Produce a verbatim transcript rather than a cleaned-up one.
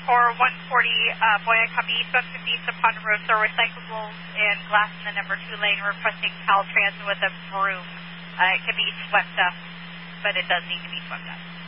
for one forty, uh, Boy, I copy east one fifty, upon road, so recyclables and glass in the number two lane, requesting Caltrans with a broom. Uh, it can be swept up, but it does need to be swept up.